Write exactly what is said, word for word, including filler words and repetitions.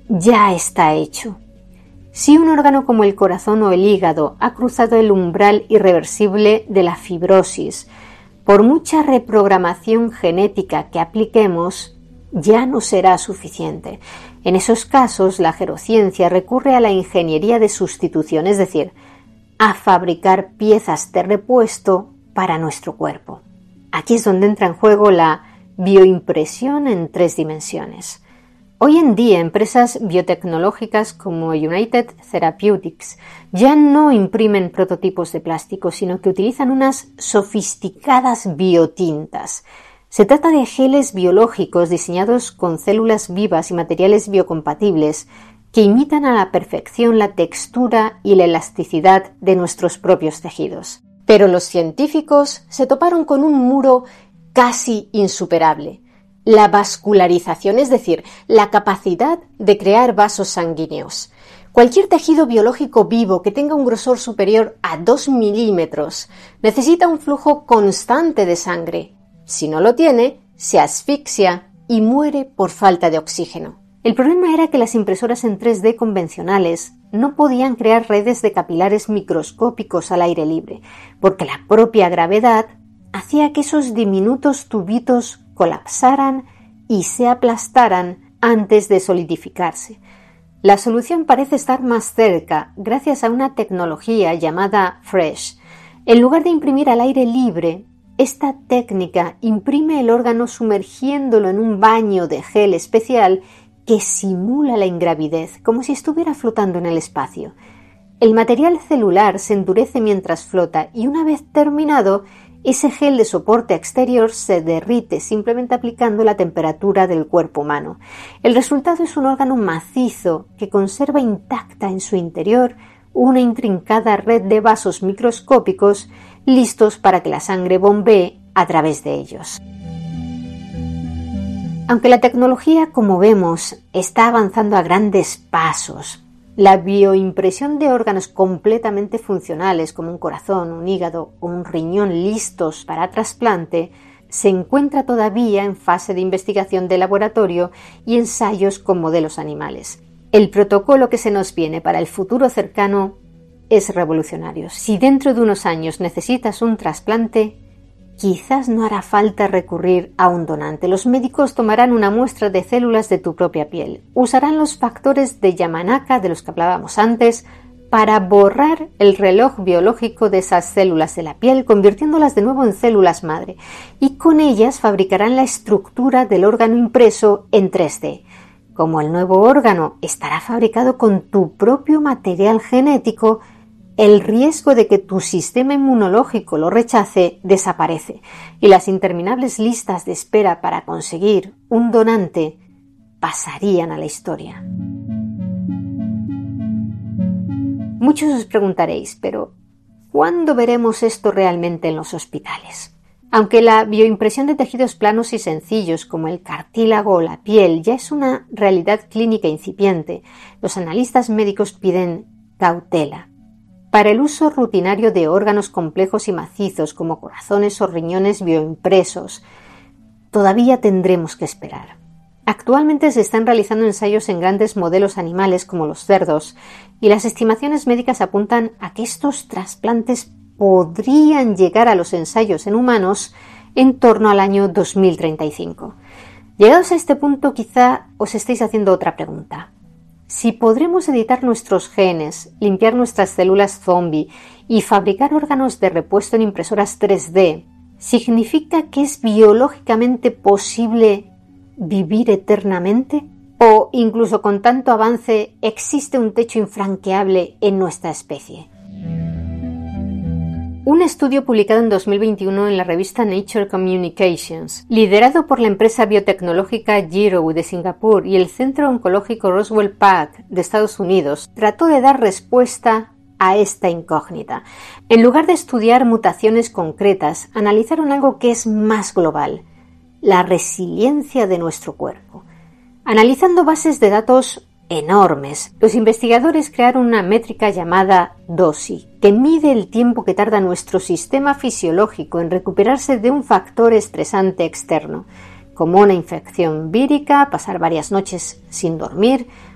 ya está hecho. Si un órgano como el corazón o el hígado ha cruzado el umbral irreversible de la fibrosis, por mucha reprogramación genética que apliquemos, ya no será suficiente. En esos casos, la gerociencia recurre a la ingeniería de sustitución, es decir, a fabricar piezas de repuesto para nuestro cuerpo. Aquí es donde entra en juego la bioimpresión en tres dimensiones. Hoy en día, empresas biotecnológicas como United Therapeutics ya no imprimen prototipos de plástico, sino que utilizan unas sofisticadas biotintas. Se trata de geles biológicos diseñados con células vivas y materiales biocompatibles que imitan a la perfección la textura y la elasticidad de nuestros propios tejidos. Pero los científicos se toparon con un muro casi insuperable: la vascularización, es decir, la capacidad de crear vasos sanguíneos. Cualquier tejido biológico vivo que tenga un grosor superior a dos milímetros necesita un flujo constante de sangre. Si no lo tiene, se asfixia y muere por falta de oxígeno. El problema era que las impresoras en tres D convencionales no podían crear redes de capilares microscópicos al aire libre, porque la propia gravedad hacía que esos diminutos tubitos colapsaran y se aplastaran antes de solidificarse. La solución parece estar más cerca gracias a una tecnología llamada Fresh. En lugar de imprimir al aire libre, esta técnica imprime el órgano sumergiéndolo en un baño de gel especial que simula la ingravidez, como si estuviera flotando en el espacio. El material celular se endurece mientras flota y una vez terminado, ese gel de soporte exterior se derrite simplemente aplicando la temperatura del cuerpo humano. El resultado es un órgano macizo que conserva intacta en su interior una intrincada red de vasos microscópicos listos para que la sangre bombee a través de ellos. Aunque la tecnología, como vemos, está avanzando a grandes pasos, la bioimpresión de órganos completamente funcionales como un corazón, un hígado o un riñón listos para trasplante se encuentra todavía en fase de investigación de laboratorio y ensayos con modelos animales. El protocolo que se nos viene para el futuro cercano es revolucionario. Si dentro de unos años necesitas un trasplante, quizás no hará falta recurrir a un donante. Los médicos tomarán una muestra de células de tu propia piel. Usarán los factores de Yamanaka de los que hablábamos antes para borrar el reloj biológico de esas células de la piel, convirtiéndolas de nuevo en células madre. Y con ellas fabricarán la estructura del órgano impreso en tres D. Como el nuevo órgano estará fabricado con tu propio material genético, el riesgo de que tu sistema inmunológico lo rechace desaparece y las interminables listas de espera para conseguir un donante pasarían a la historia. Muchos os preguntaréis, pero ¿cuándo veremos esto realmente en los hospitales? Aunque la bioimpresión de tejidos planos y sencillos como el cartílago o la piel ya es una realidad clínica incipiente, los analistas médicos piden cautela. Para el uso rutinario de órganos complejos y macizos como corazones o riñones bioimpresos, todavía tendremos que esperar. Actualmente se están realizando ensayos en grandes modelos animales como los cerdos y las estimaciones médicas apuntan a que estos trasplantes podrían llegar a los ensayos en humanos en torno al año dos mil treinta y cinco. Llegados a este punto, quizá os estéis haciendo otra pregunta. Si podremos editar nuestros genes, limpiar nuestras células zombie y fabricar órganos de repuesto en impresoras tres D, ¿significa que es biológicamente posible vivir eternamente? ¿O incluso con tanto avance existe un techo infranqueable en nuestra especie? Un estudio publicado en dos mil veintiuno en la revista Nature Communications, liderado por la empresa biotecnológica Giro de Singapur y el Centro Oncológico Roswell Park de Estados Unidos, trató de dar respuesta a esta incógnita. En lugar de estudiar mutaciones concretas, analizaron algo que es más global: la resiliencia de nuestro cuerpo. Analizando bases de datos enormes, los investigadores crearon una métrica llamada DOSI, que mide el tiempo que tarda nuestro sistema fisiológico en recuperarse de un factor estresante externo, como una infección vírica, pasar varias noches sin dormir